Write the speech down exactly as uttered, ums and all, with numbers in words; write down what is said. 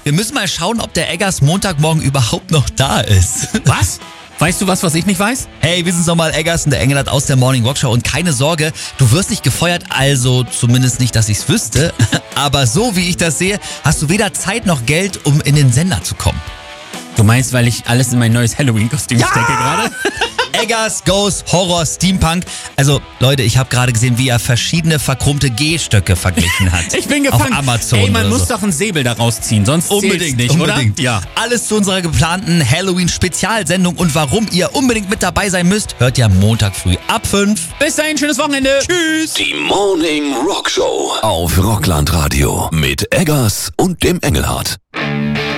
Wir müssen mal schauen, ob der Eggers Montagmorgen überhaupt noch da ist. Was? Weißt du was, was ich nicht weiß? Hey, wir sind nochmal Eggers und der Engelhardt aus der Morning Rock Show. Und keine Sorge, du wirst nicht gefeuert, also zumindest nicht, dass ich's wüsste. Aber so wie ich das sehe, hast du weder Zeit noch Geld, um in den Sender zu kommen. Du meinst, weil ich alles in mein neues Halloween-Kostüm Ja! stecke gerade? Eggers Goes Horror Steampunk. Also Leute, ich habe gerade gesehen, wie er verschiedene verchromte Gehstöcke verglichen hat. Ich bin gefangen. Auf Amazon. Ey, man oder muss so. doch einen Säbel daraus ziehen, sonst zählt's Unbedingt, nicht, unbedingt. oder? Ja. Alles zu unserer geplanten Halloween-Spezialsendung und warum ihr unbedingt mit dabei sein müsst, hört ihr Montag früh ab fünf. Bis dahin, schönes Wochenende. Tschüss. Die Morning Rock Show auf Rockland Radio mit Eggers und dem Engelhardt.